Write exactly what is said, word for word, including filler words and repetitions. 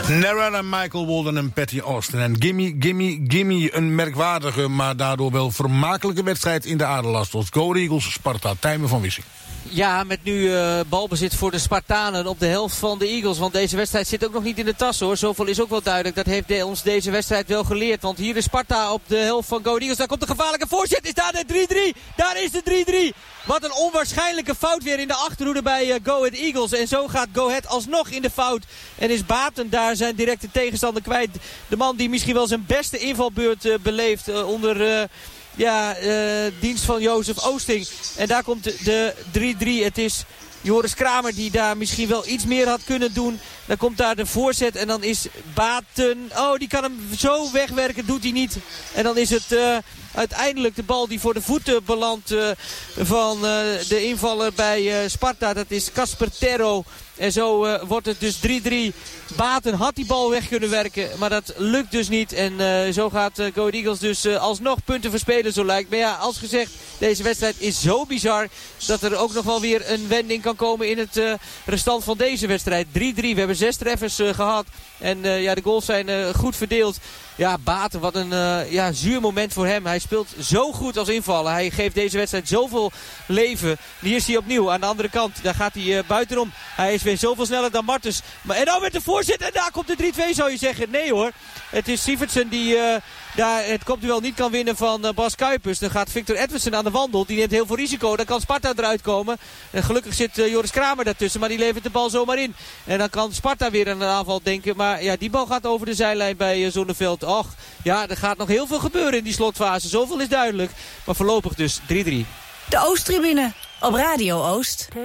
Narada, Michael Walden en Patty Austin. En Gimme, Gimme, Gimme. Een merkwaardige, maar daardoor wel vermakelijke wedstrijd in de Aderlastos. Go Eagles, Sparta, Tijmen van Wissing. Ja, met nu uh, balbezit voor de Spartanen op de helft van de Eagles. Want deze wedstrijd zit ook nog niet in de tas, hoor. Zoveel is ook wel duidelijk. Dat heeft de, ons deze wedstrijd wel geleerd. Want hier is Sparta op de helft van Go Eagles. Daar komt de gevaarlijke voorzet. Is daar de drie drie? Daar is de drie drie. Wat een onwaarschijnlijke fout weer in de achterhoede bij uh, Go Ahead Eagles. En zo gaat Go Ahead alsnog in de fout. En is Baten daar zijn directe tegenstander kwijt. De man die misschien wel zijn beste invalbeurt uh, beleeft uh, onder... Uh, Ja, uh, dienst van Jozef Oosting. En daar komt de drie drie. Het is Joris Kramer die daar misschien wel iets meer had kunnen doen. Dan komt daar de voorzet en dan is Baten... Oh, die kan hem zo wegwerken, doet hij niet. En dan is het uh, uiteindelijk de bal die voor de voeten belandt uh, van uh, de invaller bij uh, Sparta. Dat is Casper Terro. En zo uh, wordt het dus drie drie. Baten had die bal weg kunnen werken. Maar dat lukt dus niet. En uh, zo gaat uh, Go Ahead Eagles dus uh, alsnog punten verspelen, zo lijkt. Maar ja, als gezegd, deze wedstrijd is zo bizar dat er ook nog wel weer een wending kan komen in het uh, restant van deze wedstrijd. drie drie. We hebben zes treffers uh, gehad. En uh, ja, de goals zijn uh, goed verdeeld. Ja, Baten, wat een uh, ja, zuur moment voor hem. Hij speelt zo goed als invaller. Hij geeft deze wedstrijd zoveel leven. Hier is hij opnieuw aan de andere kant. Daar gaat hij uh, buitenom. Hij is weer zoveel sneller dan Martens. Maar, en dan met de voorzet. En daar komt de drie twee, zou je zeggen. Nee hoor. Het is Sievertsen die uh, daar het kopduel niet kan winnen van uh, Bas Kuipers. Dan gaat Victor Edwardsen aan de wandel. Die neemt heel veel risico. Dan kan Sparta eruit komen. En gelukkig zit uh, Joris Kramer daartussen. Maar die levert de bal zomaar in. En dan kan Sparta weer aan een aanval denken. Maar ja, die bal gaat over de zijlijn bij uh, Zonneveld. Och, ja, er gaat nog heel veel gebeuren in die slotfase. Zoveel is duidelijk. Maar voorlopig dus drie drie. De Oosttribune op Radio Oost.